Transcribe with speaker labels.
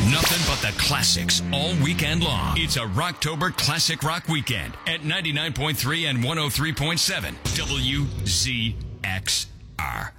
Speaker 1: Nothing but the classics all weekend long. It's a Rocktober Classic Rock Weekend at 99.3 and 103.7 WZXR.